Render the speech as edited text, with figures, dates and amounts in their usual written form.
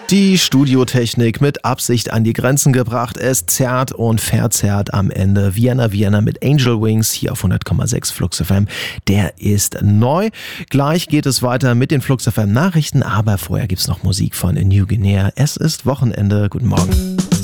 Die Studiotechnik mit Absicht an die Grenzen gebracht. Es zerrt und verzerrt am Ende. Vienna mit Angel Wings hier auf 100,6 Flux FM. Der ist neu. Gleich geht es weiter mit den Flux FM Nachrichten, aber vorher gibt's noch Musik von New Guinea. Es ist Wochenende. Guten Morgen.